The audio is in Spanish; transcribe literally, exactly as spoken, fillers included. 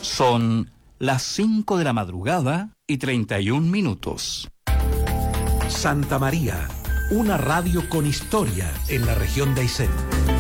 Son las cinco de la madrugada y treinta y un minutos. Santa María, una radio con historia en la región de Aysén.